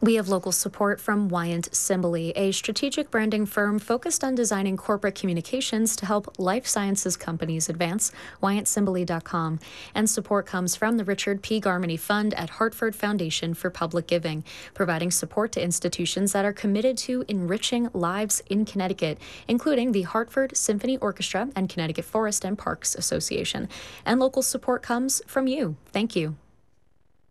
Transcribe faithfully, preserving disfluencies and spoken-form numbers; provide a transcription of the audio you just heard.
We have local support from Wyant Simbali, a strategic branding firm focused on designing corporate communications to help life sciences companies advance, wyant simbali dot com. And support comes from the Richard P. Garmany Fund at Hartford Foundation for Public Giving, providing support to institutions that are committed to enriching lives in Connecticut, including the Hartford Symphony Orchestra and Connecticut Forest and Parks Association. And local support comes from you. Thank you.